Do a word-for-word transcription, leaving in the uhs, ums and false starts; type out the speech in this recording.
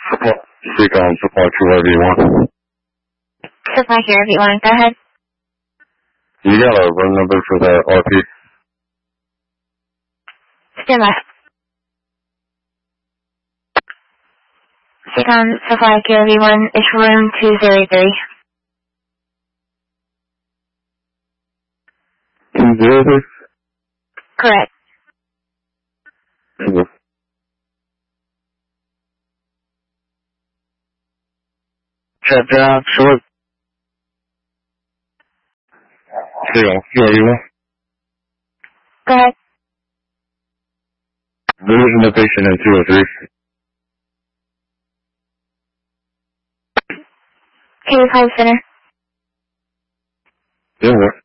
Speak on supply two R V one. Supply here if you want. Go ahead. You got a run number for the R P? Stand by. Speak on supply Q R V one. It's room two zero three. two zero three? Correct. Mm-hmm. Chat down, short. Speak on Q R V one. Go ahead. Losing the patient in two oh three. Can you call the center? Yeah,